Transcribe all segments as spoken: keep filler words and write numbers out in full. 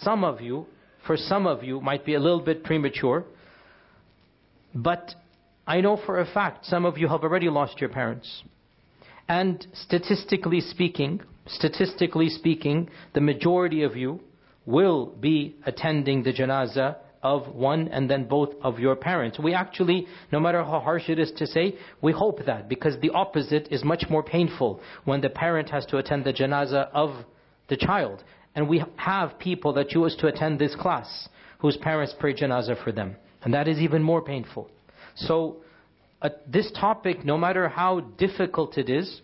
some of you, for some of you, might be a little bit premature. But I know for a fact, some of you have already lost your parents. And statistically speaking, statistically speaking, the majority of you will be attending the janazah of one and then both of your parents. We actually, no matter how harsh it is to say, we hope that, because the opposite is much more painful when the parent has to attend the janazah of the child. And we have people that choose to attend this class whose parents pray janazah for them. And that is even more painful. So uh, this topic, no matter how difficult it is,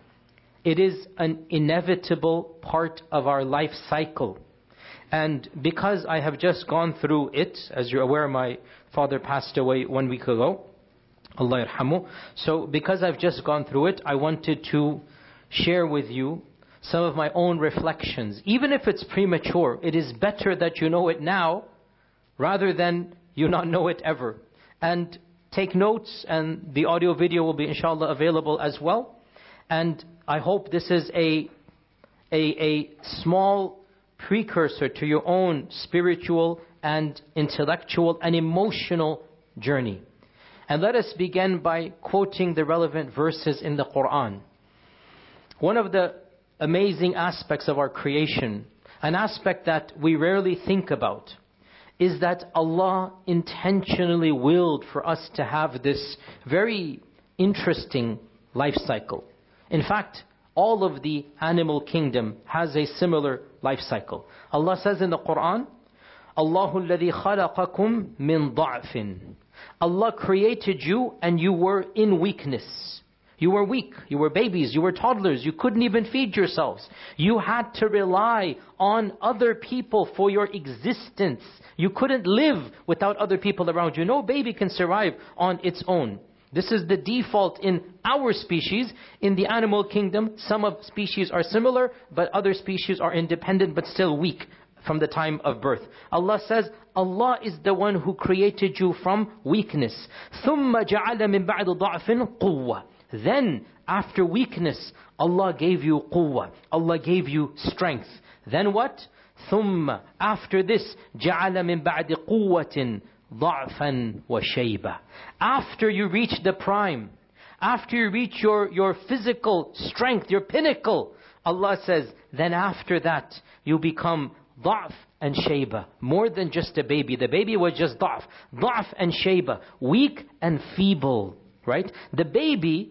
it is an inevitable part of our life cycle. And because I have just gone through it, as you're aware, my father passed away one week ago, Allah yarhamu. So because I've just gone through it, I wanted to share with you some of my own reflections. Even if it's premature, it is better that you know it now rather than you not know it ever. And take notes, and the audio video will be inshallah available as well. And I hope this is a, a, a small precursor to your own spiritual and intellectual and emotional journey. And let us begin by quoting the relevant verses in the Quran. One of the amazing aspects of our creation, an aspect that we rarely think about, is that Allah intentionally willed for us to have this very interesting life cycle. In fact, all of the animal kingdom has a similar life cycle. Allah says in the Quran, Allahu alladhi khalaqakum min da'fin. Allah created you and you were in weakness. You were weak. You were babies. You were toddlers. You couldn't even feed yourselves. You had to rely on other people for your existence. You couldn't live without other people around you. No baby can survive on its own. This is the default in our species. In the animal kingdom, some of species are similar, but other species are independent but still weak from the time of birth. Allah says, Allah is the one who created you from weakness. ثُمَّ جَعَلَ مِن بَعْدِ ضَعْفٍ قُوَّةٍ. Then, after weakness, Allah gave you quwwah. Allah gave you strength. Then what? ثُمَّ. After this, جَعَلَ مِن بَعْدِ قُوَّةٍ ضَعْفًا وَشَيْبًا. After you reach the prime, after you reach your, your physical strength, your pinnacle, Allah says, then after that, you become ضعف and shayba. More than just a baby. The baby was just ضعف. ضعف and shayba. Weak and feeble. Right? The baby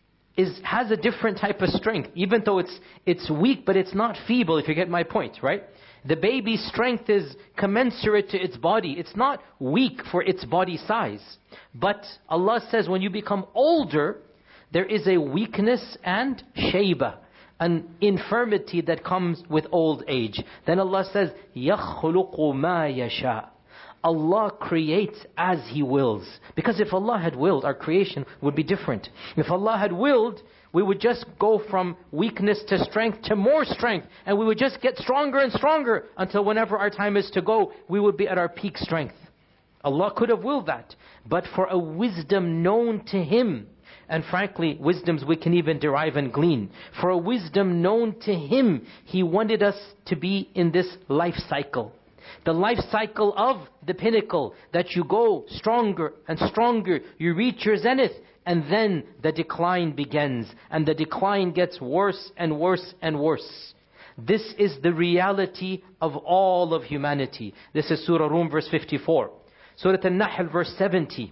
is has a different type of strength. Even though it's it's weak, but it's not feeble, if you get my point, right? The baby's strength is commensurate to its body. It's not weak for its body size. But Allah says when you become older, there is a weakness and shayba, an infirmity that comes with old age. Then Allah says, يَخْلُقُ مَا يَشَاءُ. Allah creates as He wills. Because if Allah had willed, our creation would be different. If Allah had willed, we would just go from weakness to strength to more strength. And we would just get stronger and stronger until whenever our time is to go, we would be at our peak strength. Allah could have willed that. But for a wisdom known to Him, and frankly, wisdoms we can even derive and glean. For a wisdom known to Him, He wanted us to be in this life cycle. The life cycle of the pinnacle, that you go stronger and stronger, you reach your zenith, and then the decline begins. And the decline gets worse and worse and worse. This is the reality of all of humanity. This is Surah Rum verse fifty-four. Surah An-Nahl verse seventy.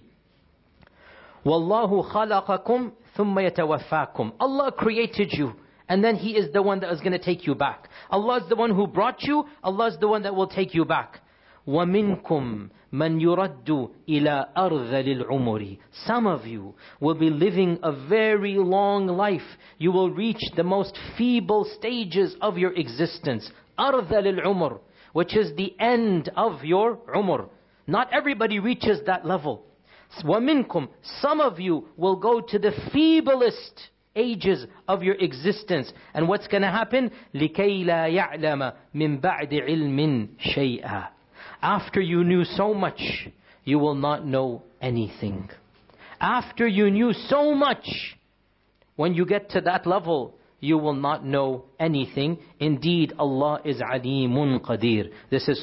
وَاللَّهُ خَلَقَكُمْ ثُمَّ يَتَوَفَّاكُمْ. Allah created you, and then He is the one that is going to take you back. Allah is the one who brought you. Allah is the one that will take you back. وَمِنْكُمْ مَنْ يُرَدُّ إِلَىٰ أَرْذَلِ الْعُمُرِ. Some of you will be living a very long life. You will reach the most feeble stages of your existence. أَرْذَلِ الْعُمُرِ, which is the end of your umr. Not everybody reaches that level. وَمِنْكُمْ, some of you will go to the feeblest ages of your existence. And what's going to happen? لِكَيْ لَا يَعْلَمَ مِنْ بَعْدِ عِلْمٍ شَيْئًا. After you knew so much, you will not know anything. After you knew so much, when you get to that level, you will not know anything. Indeed, Allah is Alimun Qadir. This is